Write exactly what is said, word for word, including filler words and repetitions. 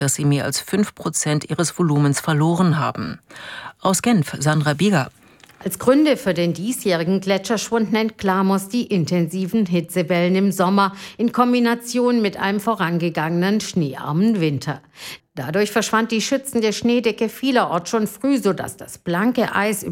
dass sie mehr als fünf Prozent ihres Volumens verloren haben. Aus Genf, Sandra Bieger. Als Gründe für den diesjährigen Gletscherschwund nennt Klamos die intensiven Hitzewellen im Sommer in Kombination mit einem vorangegangenen schneearmen Winter. Dadurch verschwand die schützende Schneedecke vielerorts schon früh, sodass das blanke Eis